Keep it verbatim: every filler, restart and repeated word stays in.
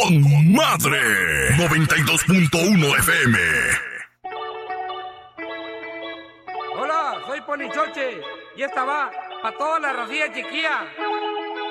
con madre. noventa y dos punto uno F M. Hola, soy Ponichoche y esta va para toda la racía chiquilla.